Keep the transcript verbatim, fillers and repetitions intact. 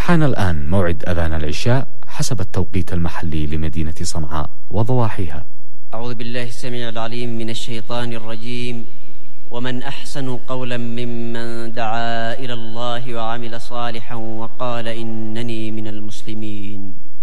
حان الآن موعد أذان العشاء حسب التوقيت المحلي لمدينة صنعاء وضواحيها. أعوذ بالله السميع العليم من الشيطان الرجيم. ومن أحسن قولا ممن دعا إلى الله وعمل صالحا وقال إنني من المسلمين.